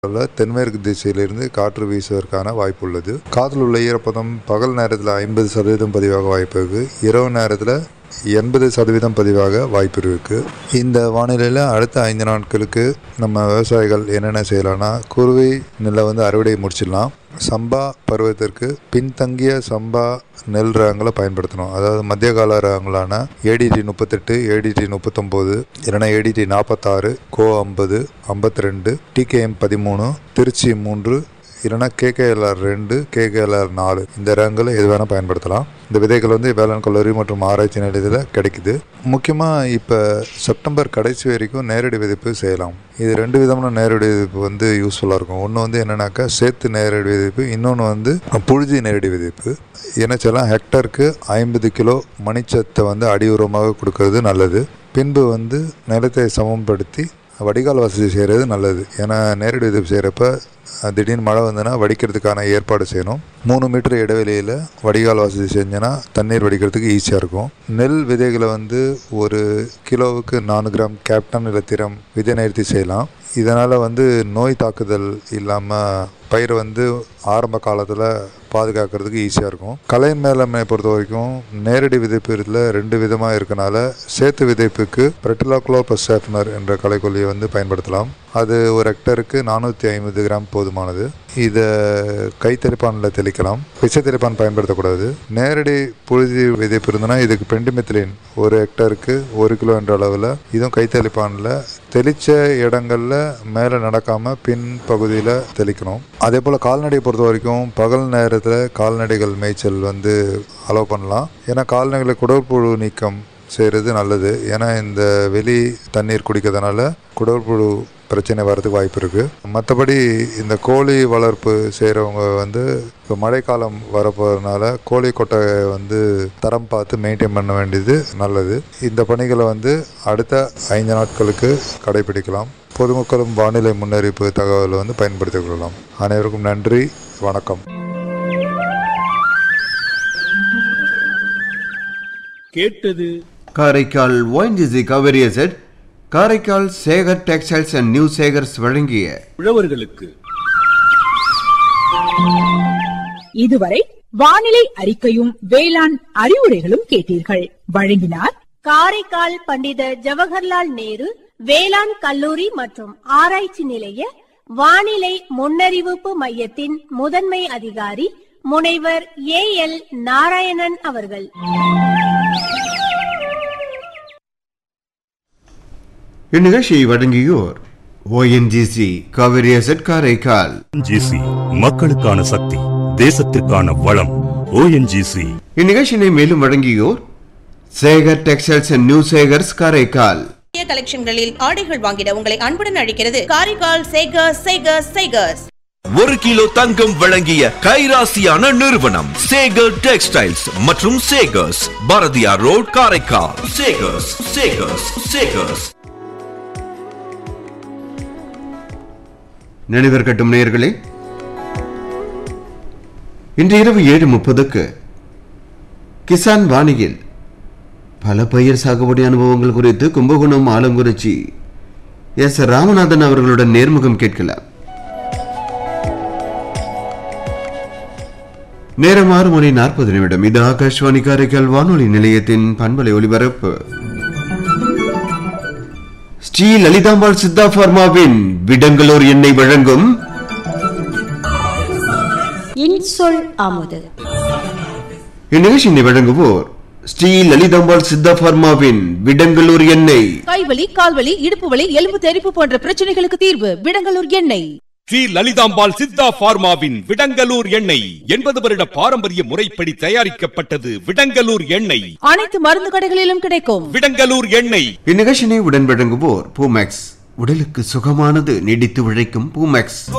தென்மேற்கு திசையிலிருந்து காற்று வீசுவதற்கான வாய்ப்பு உள்ளது. காற்றில் உள்ள ஈரப்பதம் பகல் நேரத்தில் 50% பதிவாக வாய்ப்பு இருக்கு. இரவு நேரத்தில் 80% பதிவாக வாய்ப்பு இருக்கு. இந்த வானிலையில் அடுத்த 5 நாட்களுக்கு நம்ம விவசாயிகள் என்னென்ன செய்யலாம்னா, குறுவை நெல்லை அறுவடை முடிச்சிடலாம். சம்பா பருவத்திற்கு பின்தங்கிய சம்பா நெல் ரகங்களை பயன்படுத்தணும். அதாவது மத்திய கால ரகங்களான ஏடிடி 38, ஏடிடி 39, இல்லைனா ஏடிடி 46, கோ 50, 52, டிகேஎம் 13, திருச்சி 3, இல்லைனா கேகேஎல்ஆர் 2, கேகேஎல்ஆர் 4 இந்த ரகங்களை எது வேணால் பயன்படுத்தலாம். இந்த விதைகள் வேளாண் கல்லூரி மற்றும் ஆராய்ச்சி நிலையத்தில் கிடைக்குது. முக்கியமாக இப்போ செப்டம்பர் கடைசி வரைக்கும் நேரடி விதைப்பு செய்யலாம். இது 2 விதமான நேரடி விதைப்பு யூஸ்ஃபுல்லாக இருக்கும். ஒன்று என்னன்னாக்கா சேத்து நேரடி விதைப்பு, இன்னொன்று புழுதி நேரடி விதைப்பு. என்னச்செல்லாம் ஹெக்டருக்கு 50 கிலோ மணிச்சத்தை அடி உரமாக கொடுக்கறது நல்லது. பின்பு நிலத்தை சமப்படுத்தி வடிகால் வசதி செய்கிறது நல்லது. ஏன்னா நேரடி விதைப்பு செய்கிறப்ப திடீர்னு மழை வடிக்கிறதுக்கான ஏற்பாடு செய்யணும். 3 மீட்டர் இடைவெளியில் வடிகால் வசதி செஞ்சோன்னா தண்ணீர் வடிக்கிறதுக்கு ஈஸியாக இருக்கும். நெல் விதைகளை ஒரு கிலோவுக்கு 4 கிராம் கேப்டன் நிலத்திரம் விதை நேர்த்தி செய்யலாம். இதனால் நோய் தாக்குதல் இல்லாமல் பயிர் ஆரம்ப காலத்தில் பாதுகாக்கிறதுக்கு ஈஸியாக இருக்கும். கலை மேலாண்மை பொறுத்த வரைக்கும் நேரடி விதைப்பு இதில் 2 விதமாக இருக்கனால சேத்து விதைப்புக்கு பிரெட்டிலாக்ளோபசாஃபினர் என்ற களைக்கொல்லியை பயன்படுத்தலாம். அது ஒரு ஹெக்டருக்கு 450 கிராம் போதுமானது. இதை கைத்தெளிப்பானில் தெளிக்கலாம். விஷ தெளிப்பான் பயன்படுத்தக்கூடாது. நேரடி புழுதி விதைப்பு இருந்ததுன்னா இதுக்கு பெண்டிமெத்திலின் ஒரு ஹெக்டருக்கு 1 கிலோ என்ற அளவில் இதுவும் கைத்தெளிப்பானில் தெளித்த இடங்களில் மேலே நடக்காமல் பின் பகுதியில் தெளிக்கணும். அதே போல் கால்நடையை பொறுத்த வரைக்கும் பகல் நேரத்தில் கால்நடைகள் மேய்ச்சல் அலோவ் பண்ணலாம். ஏன்னா கால்நடைகளை குடற்புழு நீக்கம் செய்கிறது நல்லது. ஏன்னா இந்த வெளி தண்ணீர் குடிக்கிறதுனால குடற்புழு பிரச்சனை வர்றதுக்கு வாய்ப்பு இருக்குது. மற்றபடி இந்த கோழி வளர்ப்பு செய்கிறவங்க இப்போ மழைக்காலம் வரப்போகிறதுனால கோழி கொட்டையை தரம் பார்த்து மெயின்டைன் பண்ண வேண்டியது நல்லது. இந்த பணிகளை அடுத்த 5 நாட்களுக்கு கடைபிடிக்கலாம். பொதுமக்களும் வானிலை முன்னறிவிப்பு தகவலை பயன்படுத்திக் கொள்ளலாம். அனைவருக்கும் நன்றி, வணக்கம். கேட்டது Karaikal ONGC Kaveri asset, Karaikal Sekar textiles and new Sekar's வழங்கிய உழவர்களுக்கு. இதுவரை வானிலை அறிக்கையும் வேளாண் அறிவுரைகளும் கேட்டீர்கள். வழங்கினார் காரைக்கால் பண்டித ஜவஹர்லால் நேரு வேளாண் கல்லூரி மற்றும் ஆராய்ச்சி நிலைய வானிலை முன்னறிவிப்பு மையத்தின் முதன்மை அதிகாரி முனைவர் AL நாராயணன் அவர்கள். இந்நிகழ்ச்சியை வழங்கியோர் ONGC Kaveri asset Karaikal. ONGC மக்களுக்கான சக்தி, தேசத்திற்கான வளம். ONGC. இந்நிகழ்ச்சியை மேலும் வழங்கியோர் Sekar textiles and new Sekar's Karaikal. கலெக்ஷன்களில் ஆடைகள் வாங்கிட உங்களை அன்புடன் அழைக்கிறது காரைக்கால் சேகர்ஸ். 1 கிலோ தங்கம் வழங்கிய கைராசியான நிறுவனம் சேகர் டெக்ஸ்டைல்ஸ் மற்றும் சேகர்ஸ், பாரதியார் ரோட், காரைக்கால். சேகர்ஸ். நினைவிருக்கட்டும் நேயர்களே, இன்று இரவு 7:30 கிசான் வாணியில் பல பயிர் சாகுபடி அனுபவங்கள் குறித்து கும்பகோணம் ஆலங்குறிச்சி S. ராமநாதன் அவர்களுடன் நேர்முகம் கேட்கலாம். நேரம் 6:40. இது ஆகாஷ்வாணி காரைக்கால் வானொலி நிலையத்தின் பண்பலை ஒலிபரப்பு. ஸ்ரீ லலிதாம்பாள் சித்தா பார்மாவின் விடங்கலூர் எண்ணெய் வழங்கும் இன்சொல் அமுது. இந்நிகழ்ச்சியை வழங்குவோர் ஸ்ரீ லலிதாம்பாள் சித்தா பார்மாவின் விடங்கலூர் எண்ணெய். கைவலி, கால்வலி, இடுப்பு வலி, எலும்பு தெறிப்பு போன்ற பிரச்சனைகளுக்கு தீர்வு விடங்கலூர் எண்ணெய். ஸ்ரீ லலிதாம்பாள் சித்தா பார்மாவின் விடங்கலூர் எண்ணெய் 80 வருட பாரம்பரிய முறைப்படி தயாரிக்கப்பட்டது. விடங்கலூர் எண்ணெய் அனைத்து மருந்து கடைகளிலும் கிடைக்கும். விடங்கலூர் எண்ணெய். இந்நிகழ்ச்சியை உடன் வழங்குவோர் பூமேக்ஸ். உடலுக்கு சுகமானது, நீடித்து உழைக்கும் பூமேக்ஸ்.